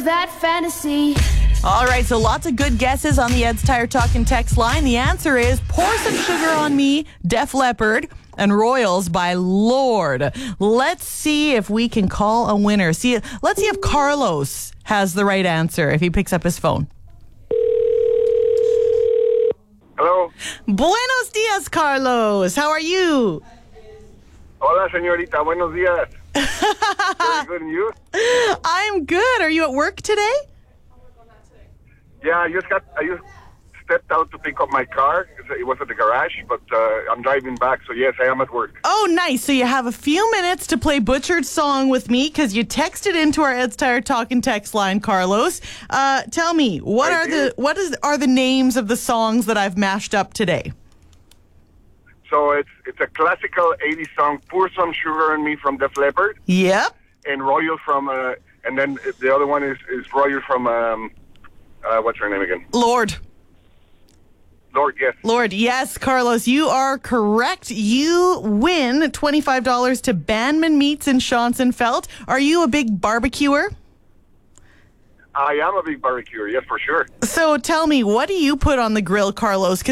of that fantasy. All right, so lots of good guesses on the Ed's Tire Talking text line. The answer is Pour Some Sugar on Me, Def Leppard, and Royals by Lorde. Let's see if we can call a winner. Let's see if Carlos has the right answer, if he picks up his phone. Hello. Buenos dias, Carlos. How are you? Hola, señorita. Buenos días. Very good, and you? I'm good. Are you at work today? Yeah, I just stepped out to pick up my car. It was at the garage, but I'm driving back, so yes, I am at work. Oh, nice. So you have a few minutes to play Butchered Song with me because you texted into our Ed's Tire Talking text line, Carlos. Tell me, what are the names of the songs that I've mashed up today? So it's a classical 80s song, Pour Some Sugar on Me from Def Leppard. Yep. And Royal from, and then the other one is Royal from, what's her name again? Lorde, yes. Lorde, yes, Carlos, you are correct. You win $25 to Bandman Meats in Schonsenfeld. Are you a big barbecuer? I am a big barbecuer, yes, for sure. So tell me, what do you put on the grill, Carlos?